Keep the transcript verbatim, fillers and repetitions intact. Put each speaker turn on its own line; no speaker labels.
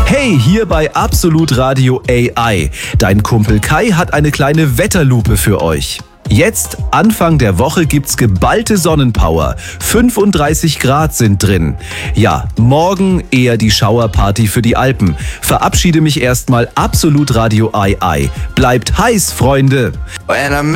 Hey, hier bei Absolut Radio A I. Dein Kumpel Kai hat eine kleine Wetterlupe für euch. Jetzt, Anfang der Woche, gibt's geballte Sonnenpower. fünfunddreißig Grad sind drin. Ja, morgen eher die Schauerparty für die Alpen. Verabschiede mich erstmal. Absolut Radio A I. Bleibt heiß, Freunde.
When I'm